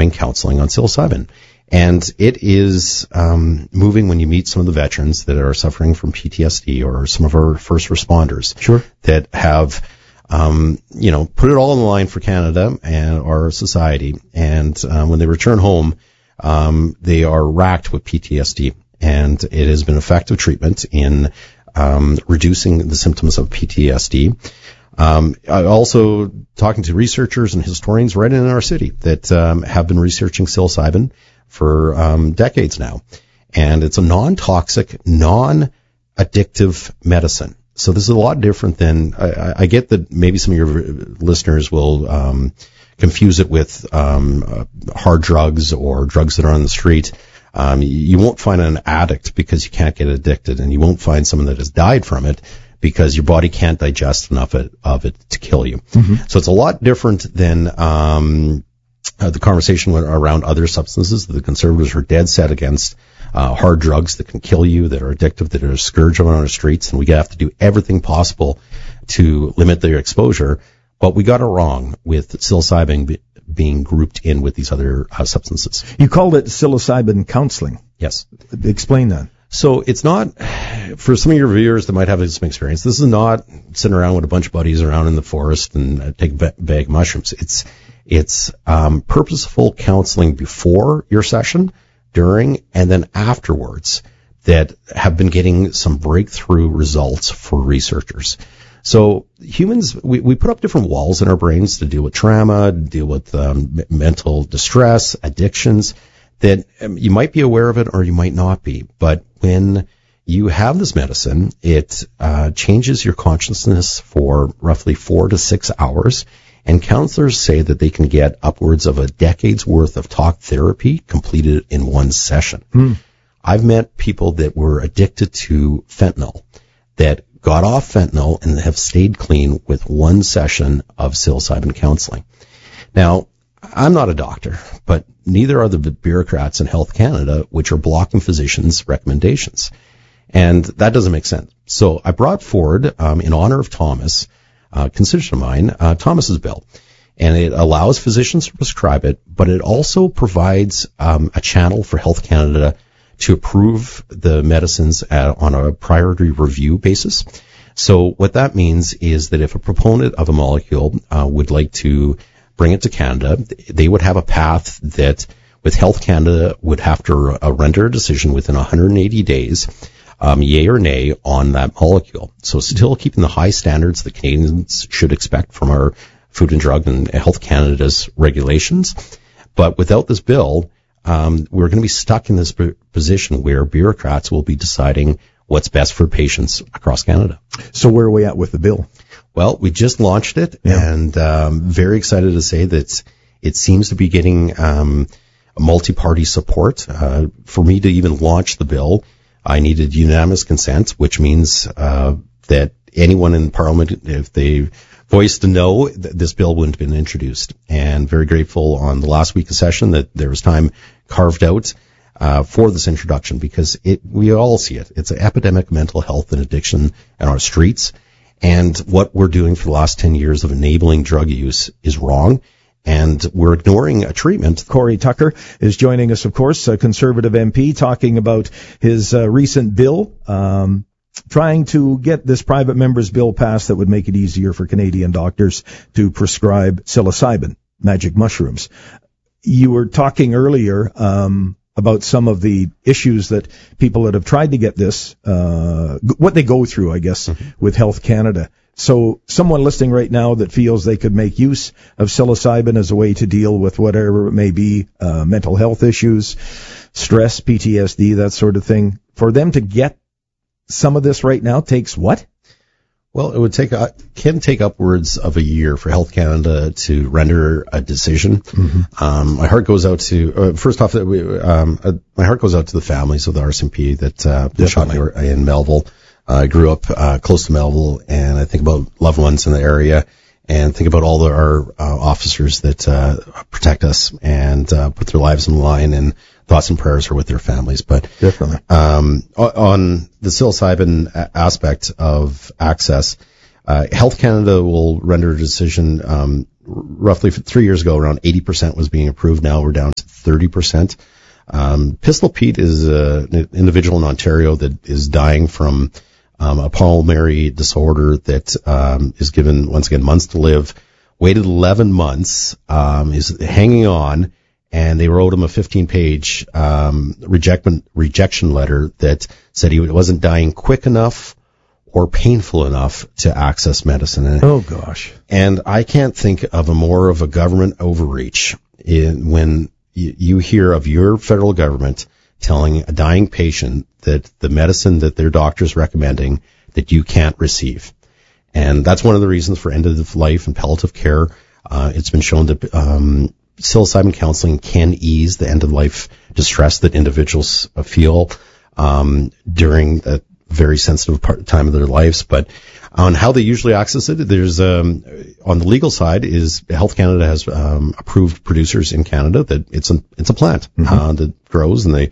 having counseling on psilocybin. And it is moving when you meet some of the veterans that are suffering from PTSD or some of our first responders that have, put it all on the line for Canada and our society. And when they return home, they are racked with PTSD. And it has been effective treatment in reducing the symptoms of PTSD. I also talking to researchers and historians right in our city that have been researching psilocybin for decades now. And it's a non-toxic, non-addictive medicine. So this is a lot different than, I get that maybe some of your listeners will confuse it with hard drugs or drugs that are on the street. You won't find an addict because you can't get addicted, and you won't find someone that has died from it because your body can't digest enough of it to kill you. Mm-hmm. So it's a lot different than the conversation around other substances. The conservatives are dead set against hard drugs that can kill you, that are addictive, that are a scourge on our streets, and we have to do everything possible to limit their exposure. But we got it wrong with psilocybin being grouped in with these other substances. You called it psilocybin counseling. Yes. Explain that. So it's not, for some of your viewers that might have some experience, this is not sitting around with a bunch of buddies around in the forest and take a bag of mushrooms. It's purposeful counseling before your session, during, and then afterwards that have been getting some breakthrough results for researchers. So humans, we put up different walls in our brains to deal with trauma, deal with mental distress, addictions, that you might be aware of it or you might not be. But when you have this medicine, it changes your consciousness for roughly 4 to 6 hours. And counselors say that they can get upwards of a decade's worth of talk therapy completed in one session. I've met people that were addicted to fentanyl that got off fentanyl and have stayed clean with one session of psilocybin counseling. Now, I'm not a doctor, but neither are the bureaucrats in Health Canada, which are blocking physicians' recommendations. And that doesn't make sense. So I brought forward, in honor of Thomas, consideration of mine, Thomas's bill. And it allows physicians to prescribe it, but it also provides a channel for Health Canada to approve the medicines on a priority review basis. So what that means is that if a proponent of a molecule would like to bring it to Canada, they would have a path that with Health Canada would have to render a decision within 180 days, yay or nay on that molecule. So still keeping the high standards that Canadians should expect from our Food and Drug and Health Canada's regulations. But without this bill, we're going to be stuck in this position where bureaucrats will be deciding what's best for patients across Canada. So where are we at with the bill? Well, we just launched it, and very excited to say that it seems to be getting multi-party support. For me to even launch the bill, I needed unanimous consent, which means that anyone in Parliament, if they voiced a no, this bill wouldn't have been introduced. And very grateful on the last week of session that there was time carved out for this introduction, because we all see it. It's an epidemic of mental health and addiction in our streets. And what we're doing for the last 10 years of enabling drug use is wrong. And we're ignoring a treatment. Corey Tucker is joining us, of course, a Conservative MP, talking about his recent bill, trying to get this private member's bill passed that would make it easier for Canadian doctors to prescribe psilocybin, magic mushrooms. You were talking earlier about some of the issues that people that have tried to get this, what they go through, I guess, with Health Canada. So someone listening right now that feels they could make use of psilocybin as a way to deal with whatever it may be, mental health issues, stress, PTSD, that sort of thing, for them to get some of this right now takes what? Well, it would can take upwards of a year for Health Canada to render a decision. My heart goes out to, first off, my heart goes out to the families of the RCMP that shot me in Melville. I grew up close to Melville, and I think about loved ones in the area, and think about all our officers that protect us and put their lives on the line, and thoughts and prayers are with their families. But definitely on the psilocybin aspect of access, Health Canada will render a decision roughly 3 years ago, around 80% was being approved. Now we're down to 30%. Pistol Pete is an individual in Ontario that is dying from a pulmonary disorder that is given, once again, months to live. Waited 11 months, is hanging on, and they wrote him a 15-page rejection letter that said he wasn't dying quick enough or painful enough to access medicine. Oh, gosh. And I can't think of more of a government overreach when you hear of your federal government telling a dying patient that the medicine that their doctor's recommending that you can't receive. And that's one of the reasons for end-of-life and palliative care. It's been shown that psilocybin counseling can ease the end-of-life distress that individuals feel during a very sensitive time of their lives. But on how they usually access it, there's on the legal side is Health Canada has approved producers in Canada that it's a plant that grows, and they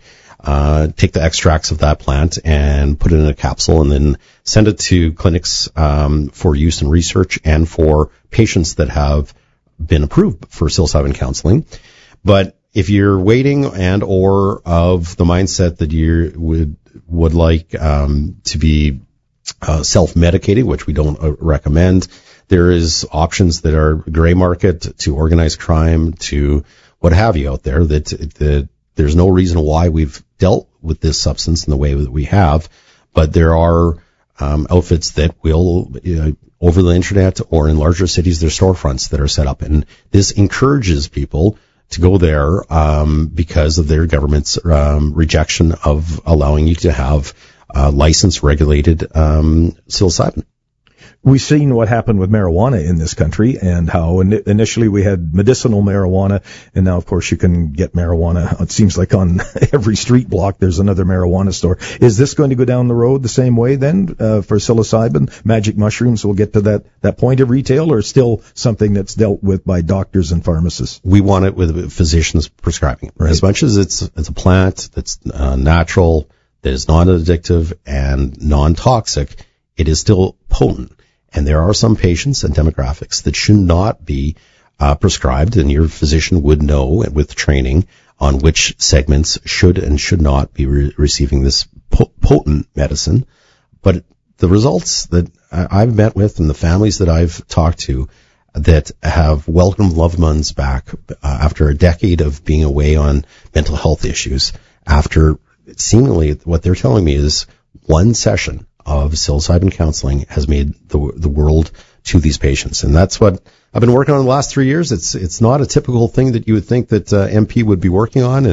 take the extracts of that plant and put it in a capsule and then send it to clinics for use in research and for patients that have been approved for psilocybin counseling. But if you're waiting and or of the mindset that you would like to be self-medicated, which we don't recommend, there is options that are gray market to organized crime to what have you out there that there's no reason why we've dealt with this substance in the way that we have, but there are outfits that will, over the internet or in larger cities, there's storefronts that are set up, and this encourages people to go there because of their government's rejection of allowing you to have licensed, regulated psilocybin. We've seen what happened with marijuana in this country and how initially we had medicinal marijuana, and now, of course, you can get marijuana. It seems like on every street block there's another marijuana store. Is this going to go down the road the same way then for psilocybin? Magic mushrooms will get to that point of retail, or still something that's dealt with by doctors and pharmacists? We want it with physicians prescribing it. Right. As much as it's a plant that's natural, that is non-addictive and non-toxic, it is still potent. And there are some patients and demographics that should not be prescribed, and your physician would know with training on which segments should and should not be receiving this potent medicine. But the results that I've met with and the families that I've talked to that have welcomed loved ones back after a decade of being away on mental health issues, after seemingly what they're telling me is one session of psilocybin counseling has made the world to these patients. And that's what I've been working on the last 3 years. It's not a typical thing that you would think that MP would be working on.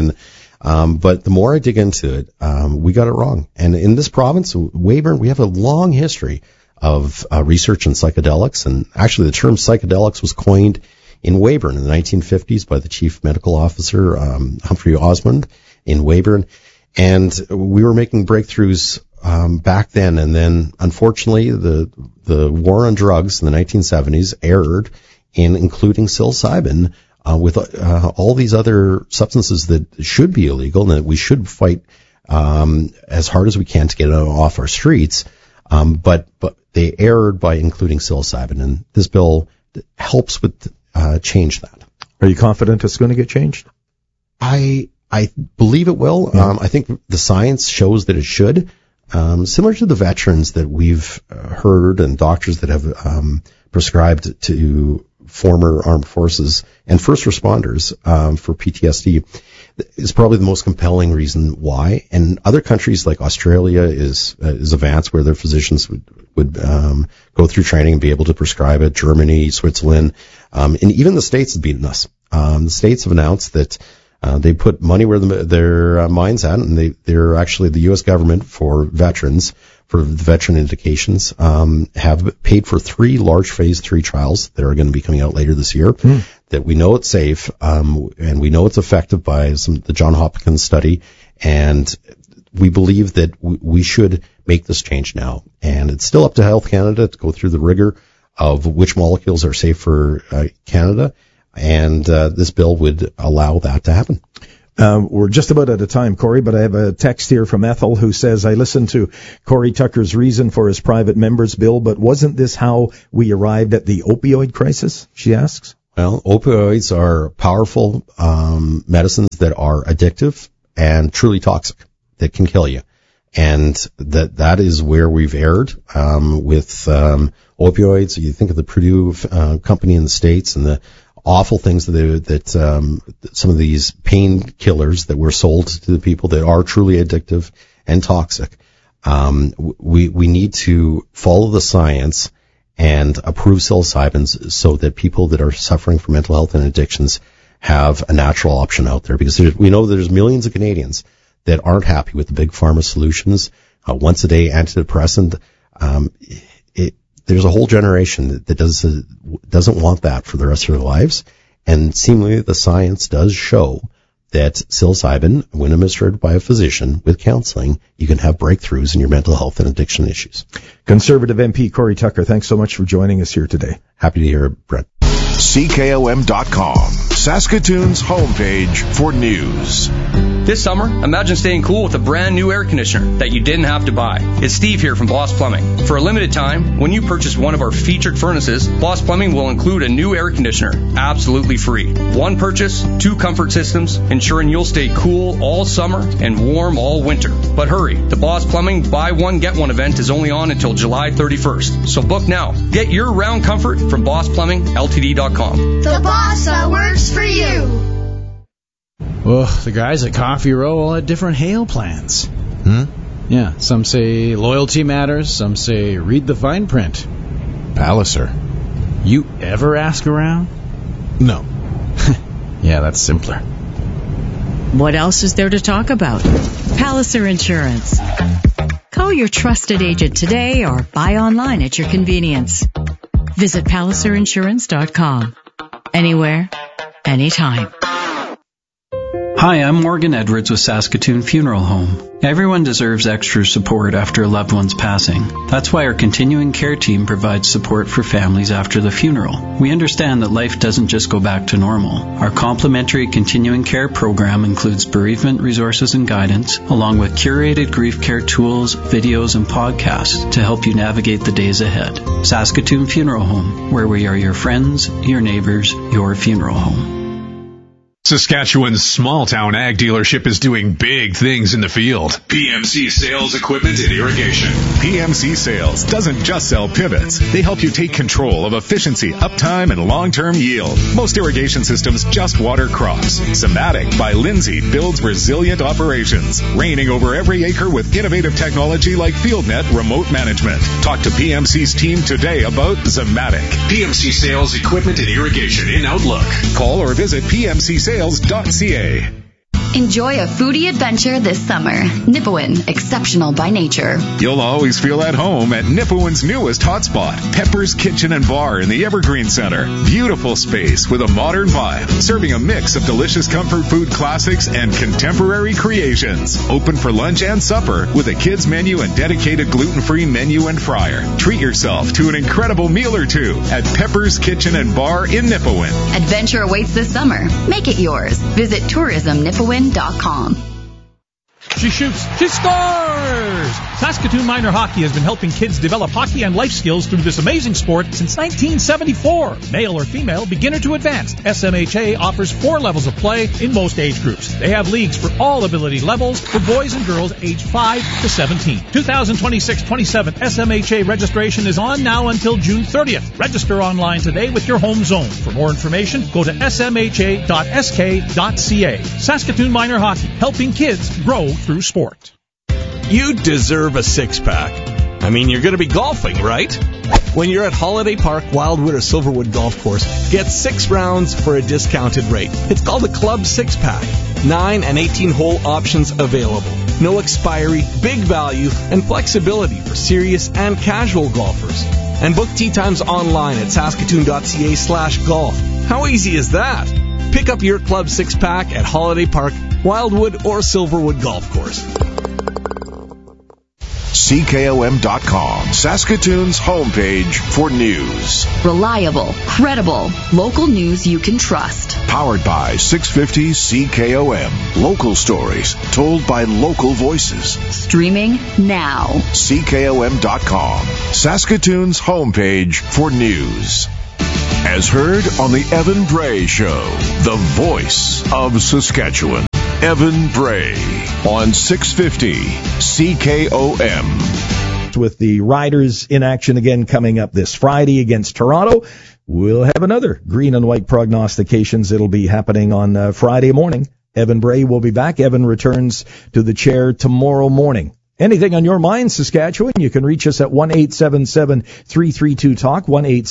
And but the more I dig into it, we got it wrong. And in this province, Weyburn, we have a long history of research in psychedelics. And actually the term psychedelics was coined in Weyburn in the 1950s by the chief medical officer, Humphrey Osmond in Weyburn. And we were making breakthroughs back then, and then unfortunately the war on drugs in the 1970s erred in including psilocybin with all these other substances that should be illegal and that we should fight as hard as we can to get it off our streets. But they erred by including psilocybin, and this bill helps with change that. Are you confident it's going to get changed? I believe it will. Yeah. I think the science shows that it should. Similar to the veterans that we've heard and doctors that have prescribed to former armed forces and first responders for PTSD is probably the most compelling reason why. And other countries like Australia is advanced, where their physicians would go through training and be able to prescribe it. Germany, Switzerland, and even the States have beaten us. The States have announced that they put money where their minds at, and they're actually the U.S. government for veterans, for the veteran indications, have paid for 3 large phase 3 trials that are going to be coming out later this year. That we know it's safe, and we know it's effective by the John Hopkins study, and we believe that we should make this change now. And it's still up to Health Canada to go through the rigor of which molecules are safe for Canada. And this bill would allow that to happen. We're just about out of time, Corey, but I have a text here from Ethel who says, I listened to Corey Tucker's reason for his private members bill, but wasn't this how we arrived at the opioid crisis? She asks. Well, opioids are powerful medicines that are addictive and truly toxic, that can kill you. And that is where we've erred with opioids. You think of the Purdue company in the States and the awful things that some of these painkillers that were sold to the people that are truly addictive and toxic. We need to follow the science and approve psilocybins so that people that are suffering from mental health and addictions have a natural option out there, because we know there's millions of Canadians that aren't happy with the big pharma solutions, once a day antidepressant. There's a whole generation that doesn't want that for the rest of their lives. And seemingly the science does show that psilocybin, when administered by a physician with counseling, you can have breakthroughs in your mental health and addiction issues. Conservative MP Corey Tucker, thanks so much for joining us here today. Happy to hear it, Brett. CKOM.com, Saskatoon's homepage for news. This summer, imagine staying cool with a brand new air conditioner that you didn't have to buy. It's Steve here from Boss Plumbing. For a limited time, when you purchase one of our featured furnaces, Boss Plumbing will include a new air conditioner, absolutely free. One purchase, 2 comfort systems, ensuring you'll stay cool all summer and warm all winter. But hurry, the Boss Plumbing Buy One Get One event is only on until July 31st. So book now. Get your round comfort from BossPlumbingLTD.com. The boss that works for you. Well, the guys at Coffee Row all had different hail plans. Yeah, some say loyalty matters, some say read the fine print. Palliser. You ever ask around? No. Yeah, that's simpler. What else is there to talk about? Palliser Insurance. Call your trusted agent today or buy online at your convenience. Visit PalliserInsurance.com. Anywhere, anytime. Hi, I'm Morgan Edwards with Saskatoon Funeral Home. Everyone deserves extra support after a loved one's passing. That's why our continuing care team provides support for families after the funeral. We understand that life doesn't just go back to normal. Our complimentary continuing care program includes bereavement resources and guidance, along with curated grief care tools, videos, and podcasts to help you navigate the days ahead. Saskatoon Funeral Home, where we are your friends, your neighbors, your funeral home. Saskatchewan's small-town ag dealership is doing big things in the field. PMC Sales Equipment and Irrigation. PMC Sales doesn't just sell pivots. They help you take control of efficiency, uptime, and long-term yield. Most irrigation systems just water crops. Zematic by Lindsay builds resilient operations, reigning over every acre with innovative technology like FieldNet remote management. Talk to PMC's team today about Zematic. PMC Sales Equipment and Irrigation in Outlook. Call or visit PMCSales.ca. Enjoy a foodie adventure this summer. Nipawin, exceptional by nature. You'll always feel at home at Nipawin's newest hotspot, Pepper's Kitchen and Bar in the Evergreen Center. Beautiful space with a modern vibe, serving a mix of delicious comfort food classics and contemporary creations. Open for lunch and supper with a kids menu and dedicated gluten-free menu and fryer. Treat yourself to an incredible meal or two at Pepper's Kitchen and Bar in Nipawin. Adventure awaits this summer. Make it yours. Visit tourismnipawin.com. She shoots. She scores! Saskatoon Minor Hockey has been helping kids develop hockey and life skills through this amazing sport since 1974. Male or female, beginner to advanced, SMHA offers 4 levels of play in most age groups. They have leagues for all ability levels for boys and girls aged 5 to 17. 2026-27 SMHA registration is on now until June 30th. Register online today with your home zone. For more information, go to smha.sk.ca. Saskatoon Minor Hockey, helping kids grow through sport. You deserve a six-pack. I mean, you're going to be golfing, right? When you're at Holiday Park, Wildwood, or Silverwood Golf Course, get 6 rounds for a discounted rate. It's called a Club 6-Pack. 9 and 18-hole options available. No expiry, big value, and flexibility for serious and casual golfers. And book tee times online at saskatoon.ca/golf. How easy is that? Pick up your Club 6-Pack at Holiday Park, Wildwood, or Silverwood Golf Course. CKOM.com, Saskatoon's homepage for news. Reliable, credible, local news you can trust. Powered by 650 CKOM. Local stories told by local voices. Streaming now. CKOM.com, Saskatoon's homepage for news. As heard on the Evan Bray Show, the voice of Saskatchewan. Evan Bray on 650 CKOM. With the Riders in action again coming up this Friday against Toronto, we'll have another green and white prognostications. It'll be happening on Friday morning. Evan Bray will be back. Evan returns to the chair tomorrow morning. Anything on your mind, Saskatchewan, you can reach us at 1-877-332-TALK,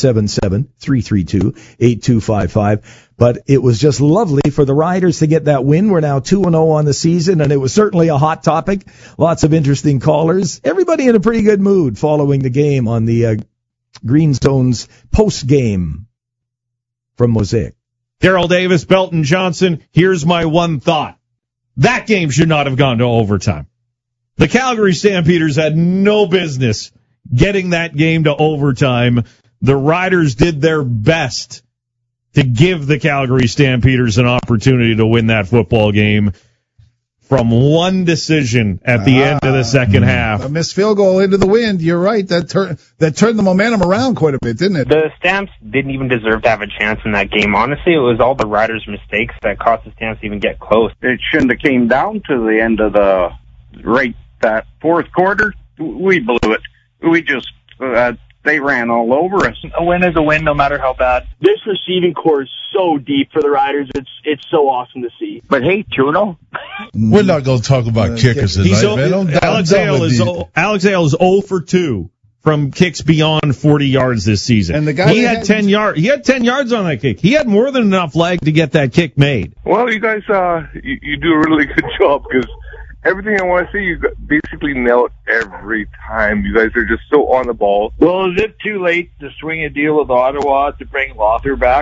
1-877-332-8255. But it was just lovely for the Riders to get that win. We're now 2-0 on the season, and it was certainly a hot topic. Lots of interesting callers. Everybody in a pretty good mood following the game on the Green Zone's post-game from Mosaic. Daryl Davis, Belton Johnson, here's my one thought. That game should not have gone to overtime. The Calgary Stampeders had no business getting that game to overtime. The Riders did their best to give the Calgary Stampeders an opportunity to win that football game from one decision at the end of the second half. A missed field goal into the wind. You're right. That turned the momentum around quite a bit, didn't it? The Stamps didn't even deserve to have a chance in that game. Honestly, it was all the Riders' mistakes that cost the Stamps to even get close. It shouldn't have came down to the end of that fourth quarter. We blew it. We just, they ran all over us. A win is a win, no matter how bad. This receiving core is so deep for the Riders. It's so awesome to see. But hey, Juno, we're not going to talk about kickers tonight, man. Alex Hale is 0 for 2 from kicks beyond 40 yards this season. And the guy he had 10 yards. He had 10 yards on that kick. He had more than enough leg to get that kick made. Well, you guys, you do a really good job because everything I want to see, you basically nail it every time. You guys are just so on the ball. Well, is it too late to swing a deal with Ottawa to bring Lothar back?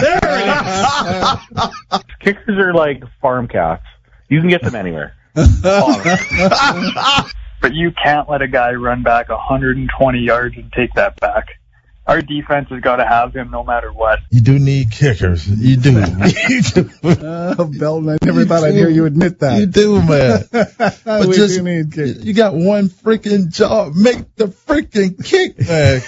Kickers are like farm cats. You can get them anywhere. But you can't let a guy run back 120 yards and take that back. Our defense has got to have him no matter what. You do need kickers. You do. Belton, I never thought I'd hear you admit that. You do, man. But just, you got one freaking job. Make the freaking kick, man.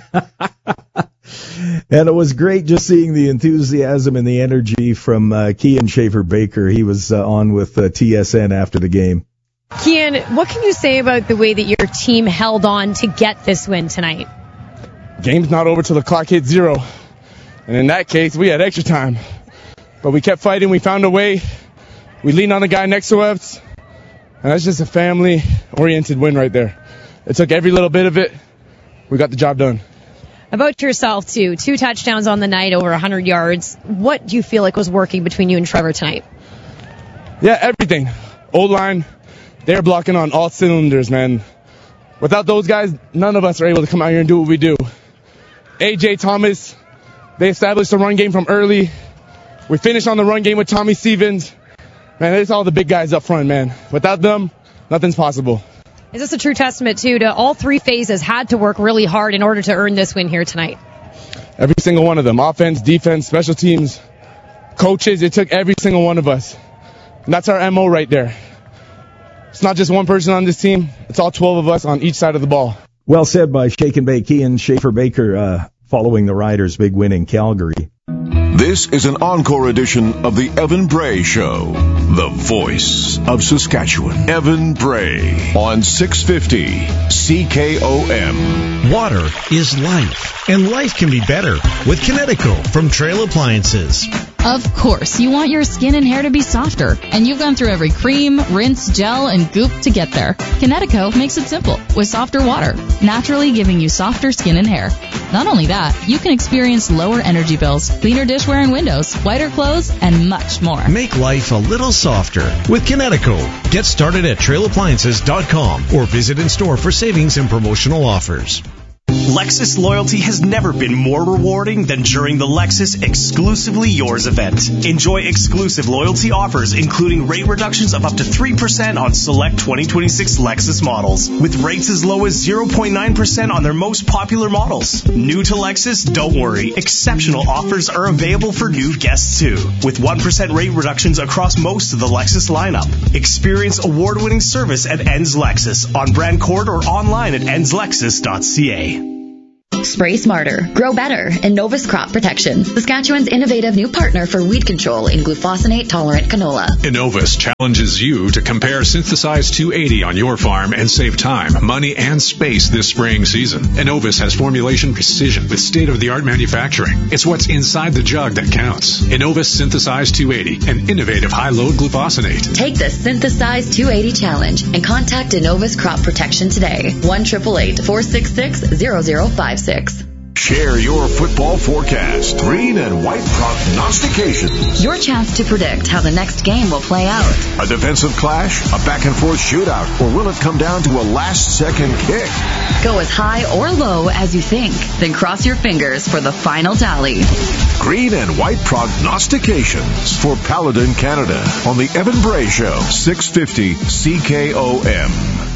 And it was great just seeing the enthusiasm and the energy from Kian Schaefer-Baker. He was on with TSN after the game. Kian, what can you say about the way that your team held on to get this win tonight? Game's not over till the clock hit 0. And in that case, we had extra time. But we kept fighting. We found a way. We leaned on the guy next to us. And that's just a family-oriented win right there. It took every little bit of it. We got the job done. About yourself, too. 2 touchdowns on the night, over 100 yards. What do you feel like was working between you and Trevor tonight? Yeah, everything. O-line, they're blocking on all cylinders, man. Without those guys, none of us are able to come out here and do what we do. A.J. Thomas, they established the run game from early. We finished on the run game with Tommy Stevens. Man, it's all the big guys up front, man. Without them, nothing's possible. Is this a true testament, too, to all 3 phases had to work really hard in order to earn this win here tonight? Every single one of them. Offense, defense, special teams, coaches, it took every single one of us. And that's our MO right there. It's not just one person on this team. It's all 12 of us on each side of the ball. Well said by Shake and Bake Kian Schaefer-Baker following the Riders' big win in Calgary. This is an encore edition of the Evan Bray Show, the voice of Saskatchewan. Evan Bray on 650 CKOM. Water is life, and life can be better with Kinetico from Trail Appliances. Of course, you want your skin and hair to be softer, and you've gone through every cream, rinse, gel, and goop to get there. Kinetico makes it simple with softer water, naturally giving you softer skin and hair. Not only that, you can experience lower energy bills, cleaner dishware and windows, whiter clothes, and much more. Make life a little softer with Kinetico. Get started at trailappliances.com or visit in store for savings and promotional offers. Lexus loyalty has never been more rewarding than during the Lexus Exclusively Yours event. Enjoy exclusive loyalty offers, including rate reductions of up to 3% on select 2026 Lexus models, with rates as low as 0.9% on their most popular models. New to Lexus? Don't worry. Exceptional offers are available for new guests too, with 1% rate reductions across most of the Lexus lineup. Experience award-winning service at Enns Lexus on Brand Court or online at ennslexus.ca. Spray smarter, grow better, Innovus Crop Protection, Saskatchewan's innovative new partner for weed control in glufosinate-tolerant canola. Innovus challenges you to compare Synthesized 280 on your farm and save time, money, and space this spraying season. Innovus has formulation precision with state-of-the-art manufacturing. It's what's inside the jug that counts. Innovus Synthesized 280, an innovative high-load glufosinate. Take the Synthesized 280 challenge and contact Innovus Crop Protection today. 1-888-466-0056. Share your football forecast. Green and white prognostications. Your chance to predict how the next game will play out. A defensive clash, a back-and-forth shootout, or will it come down to a last-second kick? Go as high or low as you think, then cross your fingers for the final tally. Green and white prognostications for Paladin Canada on the Evan Bray Show, 650 CKOM.